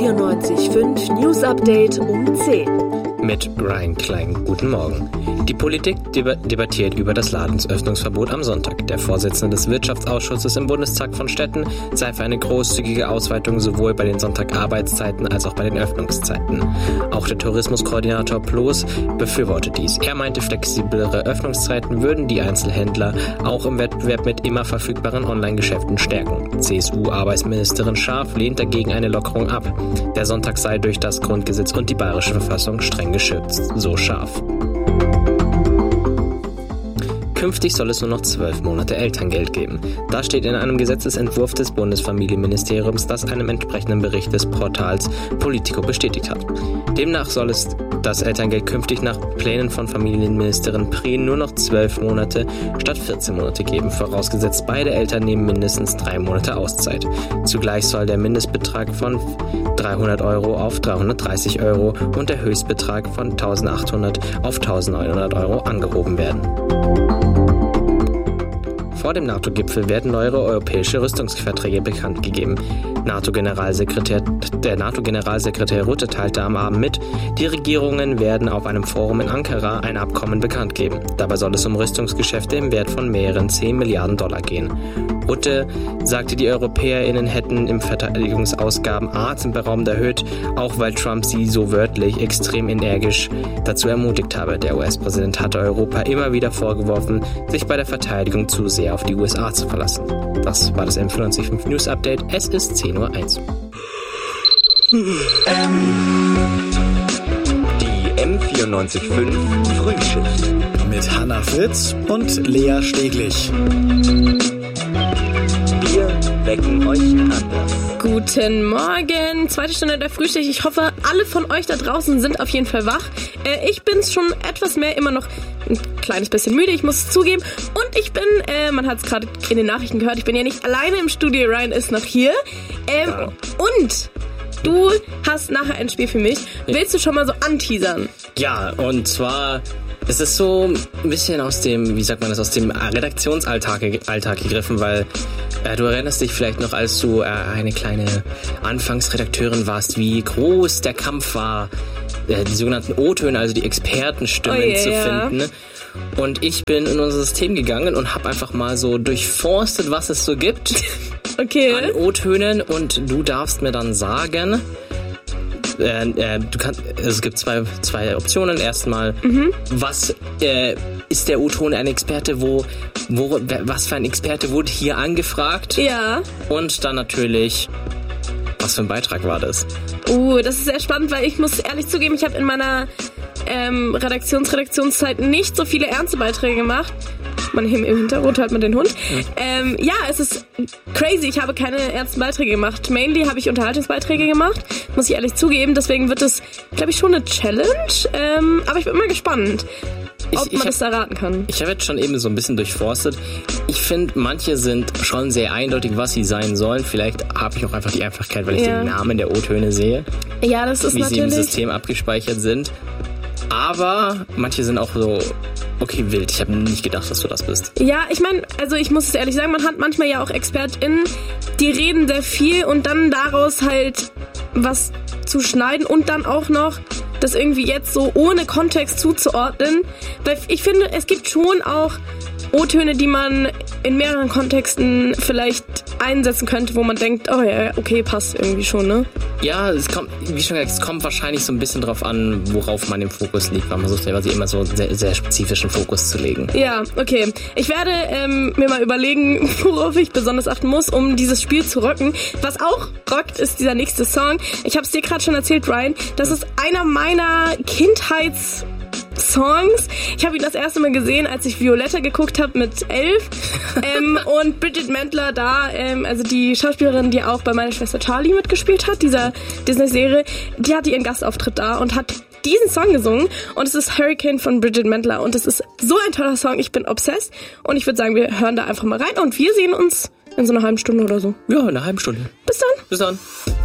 M94.5 News Update um 10. Mit Ryan Klein. Guten Morgen. Die Politik debattiert über das Ladensöffnungsverbot am Sonntag. Der Vorsitzende des Wirtschaftsausschusses im Bundestag von Städten sei für eine großzügige Ausweitung sowohl bei den Sonntagarbeitszeiten als auch bei den Öffnungszeiten. Auch der Tourismuskoordinator Ploß befürwortet dies. Er meinte, flexiblere Öffnungszeiten würden die Einzelhändler auch im Wettbewerb mit immer verfügbaren Online-Geschäften stärken. CSU-Arbeitsministerin Scharf lehnt dagegen eine Lockerung ab. Der Sonntag sei durch das Grundgesetz und die bayerische Verfassung streng geschützt, so Scharf. Künftig soll es nur noch 12 Monate Elterngeld geben. Das steht in einem Gesetzesentwurf des Bundesfamilienministeriums, das einem entsprechenden Bericht des Portals Politico bestätigt hat. Demnach soll es das Elterngeld künftig nach Plänen von Familienministerin Prehn nur noch 12 Monate statt 14 Monate geben, vorausgesetzt beide Eltern nehmen mindestens 3 Monate Auszeit. Zugleich soll der Mindestbetrag von 300 Euro auf 330 Euro und der Höchstbetrag von 1.800 auf 1.900 Euro angehoben werden. Vor dem NATO-Gipfel werden neuere europäische Rüstungsverträge bekannt gegeben. Der NATO-Generalsekretär Rutte teilte am Abend mit, die Regierungen werden auf einem Forum in Ankara ein Abkommen bekannt geben. Dabei soll es um Rüstungsgeschäfte im Wert von mehreren 10 Milliarden Dollar gehen. Rutte sagte, die EuropäerInnen hätten im Verteidigungsausgaben atemberaubend erhöht, auch weil Trump sie so wörtlich extrem energisch dazu ermutigt habe. Der US-Präsident hatte Europa immer wieder vorgeworfen, sich bei der Verteidigung zu sehr auf die USA zu verlassen. Das war das M94.5 News Update. Es ist 10:01 Uhr. Die M94.5 Frühschicht. Mit Hannah Fritz und Lea Steglich. Wir wecken euch anders. Guten Morgen, zweite Stunde der Frühschicht. Ich hoffe, alle von euch da draußen sind auf jeden Fall wach. Ich bin's schon etwas mehr, immer noch ein kleines bisschen müde, ich muss es zugeben. Und ich bin, man hat es gerade in den Nachrichten gehört, ich bin ja nicht alleine im Studio, Ryan ist noch hier. Und du hast nachher ein Spiel für mich. Willst du schon mal so anteasern? Ja, und zwar... Es ist so ein bisschen aus dem, aus dem Redaktionsalltag gegriffen, weil du erinnerst dich vielleicht noch, als du eine kleine Anfangsredakteurin warst, wie groß der Kampf war, die sogenannten O-Töne, also die Expertenstimmen zu finden. Und ich bin in unser System gegangen und habe einfach mal so durchforstet, was es so gibt an O-Tönen, und du darfst mir dann sagen... es gibt zwei Optionen. Erstmal, was ist der O-Ton ein Experte? Was für ein Experte wurde hier angefragt? Ja. Und dann natürlich, was für ein Beitrag war das? Das ist sehr spannend, weil ich muss ehrlich zugeben, ich habe in meiner Redaktionszeit nicht so viele ernste Beiträge gemacht. Im Hintergrund hört man den Hund. Es ist crazy. Ich habe keine ernsten Beiträge gemacht. Mainly habe ich Unterhaltungsbeiträge gemacht, muss ich ehrlich zugeben. Deswegen wird es, glaube ich, schon eine Challenge. Aber ich bin immer gespannt, ob man das erraten kann. Ich habe jetzt schon eben so ein bisschen durchforstet. Ich finde, manche sind schon sehr eindeutig, was sie sein sollen. Vielleicht habe ich auch einfach die Einfachkeit, weil ich den Namen der O-Töne sehe. Ja, das ist wie natürlich... Wie sie im System abgespeichert sind. Aber manche sind auch so... Okay, wild. Ich habe nicht gedacht, dass du das bist. Ja, ich meine, also ich muss es ehrlich sagen, man hat manchmal ja auch ExpertInnen, die reden sehr viel und dann daraus halt was zu schneiden und dann auch noch das irgendwie jetzt so ohne Kontext zuzuordnen. Weil ich finde, es gibt schon auch O-Töne, die man in mehreren Kontexten vielleicht einsetzen könnte, wo man denkt, oh ja, okay, passt irgendwie schon, ne? Ja, es kommt, wie schon gesagt, es kommt wahrscheinlich so ein bisschen drauf an, worauf man den Fokus legt, weil man versucht ja immer so sehr, sehr spezifischen Fokus zu legen. Ja, okay. Ich werde mir mal überlegen, worauf ich besonders achten muss, um dieses Spiel zu rocken. Was auch rockt, ist dieser nächste Song. Ich habe es dir gerade schon erzählt, Ryan. Das ist einer meiner Songs. Ich habe ihn das erste Mal gesehen, als ich Violetta geguckt habe mit 11. Und Bridget Mendler da, also die Schauspielerin, die auch bei meiner Schwester Charlie mitgespielt hat, dieser Disney-Serie, die hatte ihren Gastauftritt da und hat diesen Song gesungen. Und es ist Hurricane von Bridget Mendler. Und es ist so ein toller Song. Ich bin obsessed. Und ich würde sagen, wir hören da einfach mal rein. Und wir sehen uns in so einer halben Stunde oder so. Ja, in einer halben Stunde. Bis dann. Bis dann.